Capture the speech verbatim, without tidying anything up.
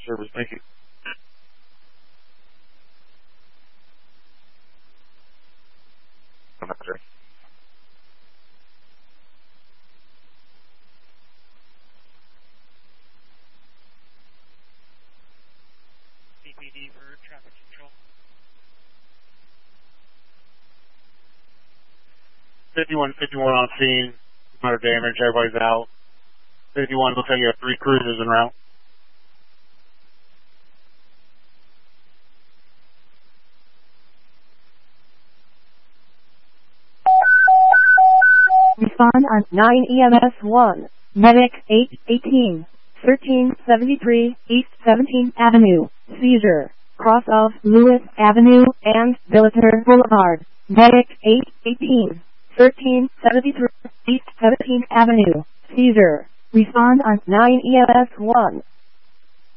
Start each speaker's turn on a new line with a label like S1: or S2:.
S1: service. Thank you. Okay.
S2: C P D for traffic control.
S1: fifty-one fifty-one on scene. Minor damage. Everybody's out. fifty-one looks like you have three cruisers en route.
S3: Respond on nine E M S one. Medic eight eighteen. thirteen seventy-three East seventeenth Avenue. Seizure. Cross of Lewis Avenue and Billiter Boulevard. Medic eight eighteen. thirteen seventy-three East seventeenth Avenue. Seizure. Respond on nine E M S one.